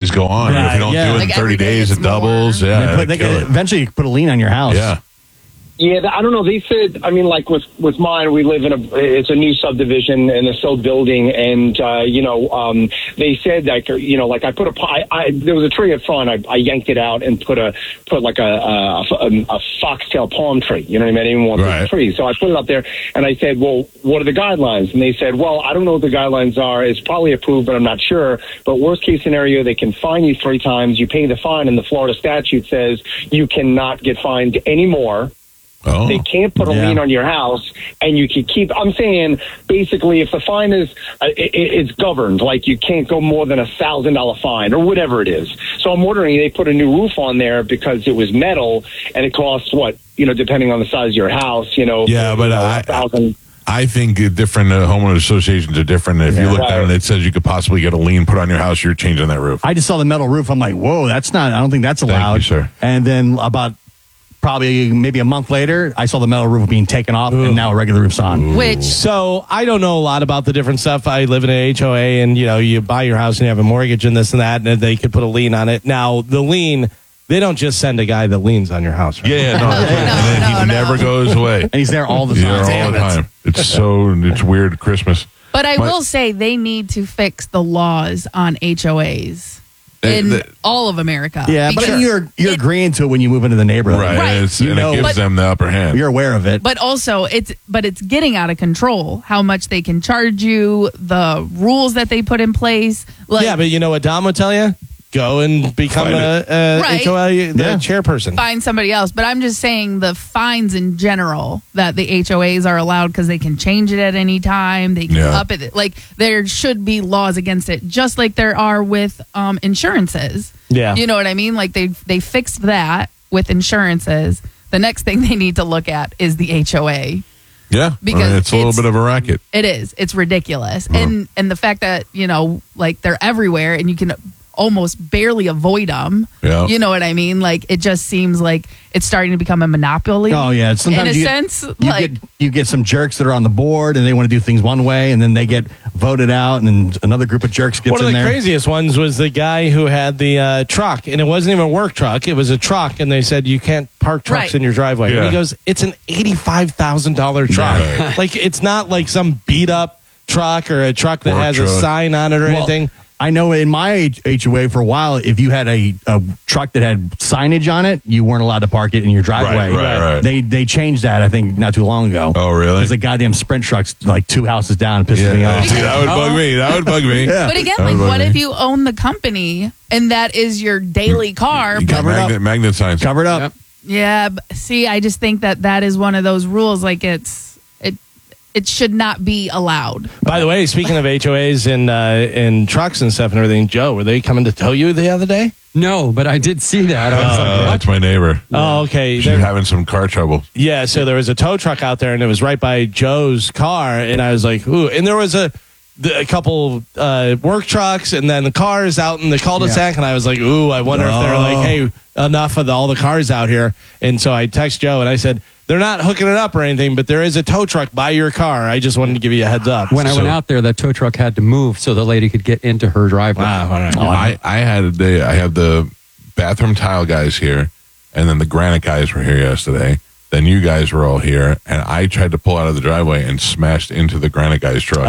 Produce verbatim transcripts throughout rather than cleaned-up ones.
fees go on. Yeah, if you don't yeah. do it Like in thirty every day days, it's it doubles. more. Yeah, They put- they kill could it. eventually put a lien on your house. Yeah. Yeah, I don't know. They said, I mean, like with, with mine, we live in a, it's a new subdivision and they're still building. And, uh, you know, um, they said like, you know, like I put a, I, I, there was a tree up front. I, I yanked it out and put a, put like a, a, a, a foxtail palm tree. You know what I mean? I didn't want Right. the tree. So I put it up there and I said, well, what are the guidelines? And they said, well, I don't know what the guidelines are. It's probably approved, but I'm not sure. But worst case scenario, they can fine you three times. You pay the fine and the Florida statute says you cannot get fined anymore. Oh. They can't put a Yeah. lien on your house, and you can keep. I'm saying basically, if the fine is, uh, it, it's governed, like you can't go more than a thousand dollar fine or whatever it is. So I'm wondering, they put a new roof on there because it was metal, and it costs what, you know, depending on the size of your house, you know. Yeah, but you know, I- a thousand. I think different uh, homeowner associations are different. If you Yeah. look Right. down and it says you could possibly get a lien put on your house, you're changing that roof. I just saw the metal roof. I'm like, whoa, that's not, I don't think that's Thank allowed. you, sir. And then about probably maybe a month later, I saw the metal roof being taken off and now a regular roof's on. Which So I don't know a lot about the different stuff. I live in an H O A, and you know, you buy your house and you have a mortgage and this and that, and they could put a lien on it. Now the lien, they don't just send a guy that liens on your house. Right? Yeah, no, and then he no, no. never goes away. And he's there all the He's time. there all the time. It's so it's weird Christmas. But I My- will say they need to fix the laws on H O As in Uh, the- all of America. Yeah, but Because you're you're it- agreeing to it when you move into the neighborhood. Right, Right. And, it's, You and know- it gives But- them the upper hand. You're aware of it. But also, it's but it's getting out of control. How much they can charge you, the rules that they put in place. Like, Yeah, but you know what Dom would tell you? Go and become Find a, a Right. H O A the Yeah. chairperson. find somebody else. But I'm just saying the fines in general that the H O As are allowed because they can change it at any time. They can Yeah. up it. Like there should be laws against it, just like there are with um, insurances. Yeah. You know what I mean? Like they they fixed that with insurances. The next thing they need to look at is the H O A. yeah, because I mean, it's a little it's- bit of a racket. It is. It's ridiculous. And and the fact that, you know, like they're everywhere and you can almost barely avoid them. Yeah. You know what I mean? Like it just seems like it's starting to become a monopoly. Oh yeah, sometimes in a you sense, get, you like get you get some jerks that are on the board and they want to do things one way, and then they get voted out, and then another group of jerks gets One of in the there. craziest ones was the guy who had the uh, truck, and it wasn't even a work truck. It was a truck, and they said, you can't park trucks Right. in your driveway. Yeah. And he goes, it's an eighty-five thousand dollars truck. Yeah. Like, it's not like some beat-up truck or a truck that Work has a truck. sign on it or Well, anything. I know in my H- HOA for a while, if you had a, a truck that had signage on it, you weren't allowed to park it in your driveway. Right, right, right. They they changed that I think not too long ago. Oh, really? Because the goddamn Sprint trucks like two houses down pisses me Yeah, off. see, that would bug me. That would bug me. Yeah. but again, That like would bug what me. if you own the company and that is your daily car? You got But, magnet, magnet signs. Covered up. Yep. yeah, but see, I just think that that is one of those rules. Like it's it it should not be allowed. By the way, speaking of H O As and, uh, and trucks and stuff and everything, Joe, were they coming to tow you the other day? No, but I did see that. I was Uh, like, that's my neighbor. Oh, okay. She's They're- having some car trouble. Yeah, so there was a tow truck out there, and it was right by Joe's car, and I was like, "Ooh!" And there was a, the, a couple uh, work trucks, and then the cars out in the cul-de-sac, and I was like, "Ooh, I wonder if they're like, hey, enough of the, all the cars out here." And so I text Joe, and I said, "They're not hooking it up or anything, but there is a tow truck by your car. I just wanted to give you a heads up." when I So- went out there, that tow truck had to move so the lady could get into her driveway. Wow, all right. I, I had the I have the bathroom tile guys here, and then the granite guys were here yesterday. Then you guys were all here, and I tried to pull out of the driveway and smashed into the granite guy's truck.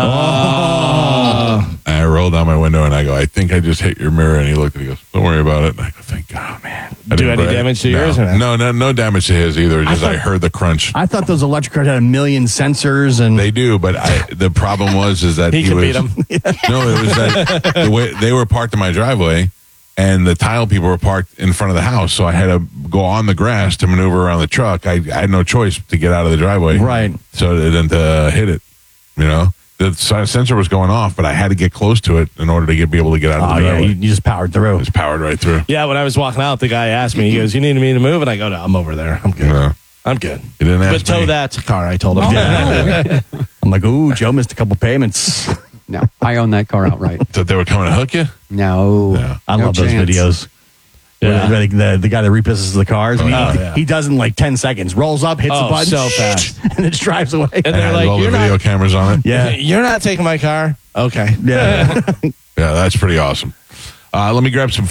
Oh. And I rolled down my window and I go, "I think I just hit your mirror." And he looked and he goes, "Don't worry about it." And I go, "Thank God, man." I Do didn't any break- damage to no. yours or not? No, no, no damage to his either. Just I, thought- heard the crunch. I thought those electric cars had a million sensors and They do, but I, the problem was is that He he, can was beat 'em. no, it was that the way they were parked in my driveway, and the tile people were parked in front of the house, so I had to go on the grass to maneuver around the truck. I, I had no choice to get out of the driveway, Right. So then to hit it, you know, the s- sensor was going off, but I had to get close to it in order to get be able to get out of oh the yeah, driveway. you, you just powered through. It was powered right through. Yeah, when I was walking out, the guy asked me, he goes, "You need me to move?" And I go, "No, I'm over there. I'm good. You know, I'm good." he didn't ask But tow me. that car, I told him. I'm like, ooh, Joe missed a couple payments. No, I own that car outright. That they were coming to hook you. No. Yeah. I No love those chance. videos. Yeah. Where The, the, the guy that repisses the cars, he, Oh, yeah. he does in like ten seconds. Rolls up, hits Oh, the button, so fast. and then just drives away. And And they're had like, all the "You're video not, cameras on it. Yeah, you're not taking my car." Okay. yeah. Yeah, that's pretty awesome. Uh, let me grab some